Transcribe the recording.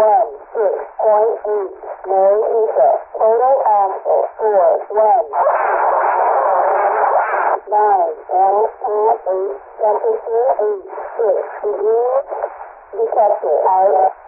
Mary Eva. Total axle, 4, 1. 9, Anna, 8, temperature, 8, 6. Degree detected, out.